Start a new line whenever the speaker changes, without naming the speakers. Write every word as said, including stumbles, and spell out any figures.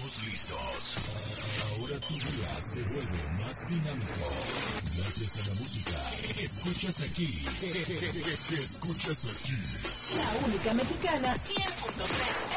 estamos listos. Ahora tu día se vuelve más dinámico. Gracias a la música que escuchas aquí. Que escuchas aquí.
La única mexicana, cien punto tres.